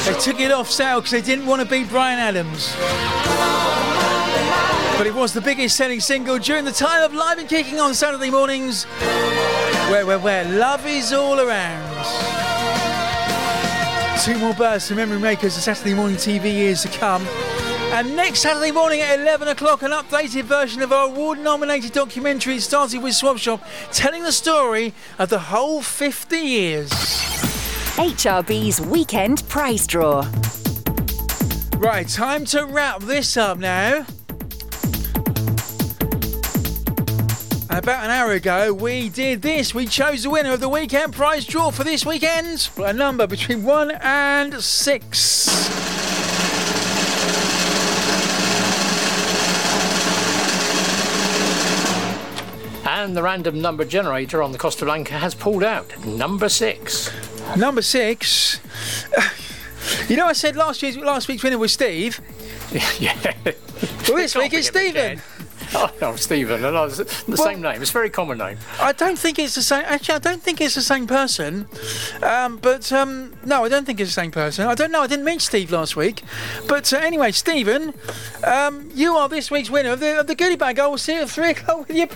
They took it off sale because they didn't want to beat Bryan Adams. But it was the biggest selling single during the time of Live and Kicking on Saturday mornings, where love is all around. 2 more bursts of Memory Makers of Saturday morning TV years to come. And next Saturday morning at 11 o'clock, an updated version of our award-nominated documentary, starting with Swap Shop, telling the story of the whole 50 years. HRB's Weekend Prize Draw. Right, time to wrap this up now. About an hour ago, we did this. We chose the winner of the weekend prize draw for this weekend. A number between 1 and 6. And the random number generator on the Costa Blanca has pulled out. Number 6. Number 6. You know, I said last week's winner was Steve. Yeah. Well, this week it's Stephen. Oh, Stephen. The same name. It's a very common name. I don't think it's the same. Actually, I don't think it's the same person. No, I don't think it's the same person. I don't know. I didn't meet Steve last week. But anyway, Stephen, you are this week's winner of the goodie bag. I will see you at 3 o'clock with your